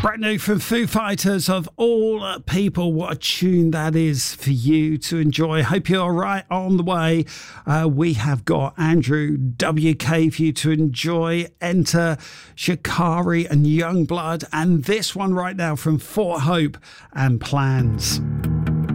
Brand new from Foo Fighters, of all people. What a tune that is for you to enjoy. Hope you're right on the way. We have got Andrew WK for you to enjoy. Enter Shikari and Youngblood. And this one right now from Fort Hope and Plans.